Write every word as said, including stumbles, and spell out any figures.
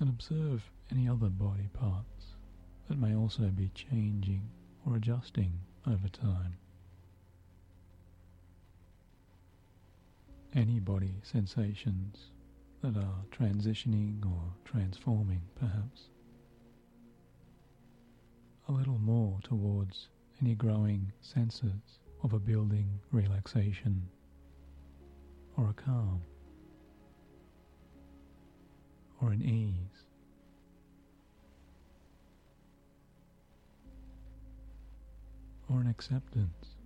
and observe any other body parts that may also be changing or adjusting over time. Any body sensations that are transitioning or transforming, perhaps. A little more towards any growing senses of a building relaxation or a calm or an ease. Or an acceptance.